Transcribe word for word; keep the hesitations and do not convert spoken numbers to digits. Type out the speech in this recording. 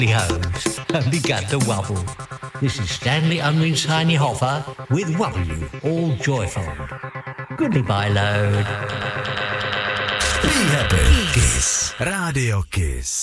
the host and began to wobble. This is Stanley Unwin's Tiny Hoffer with Wobble You, all joyful. Goodbye, load. Be happy. Kiss. Radio Kiss.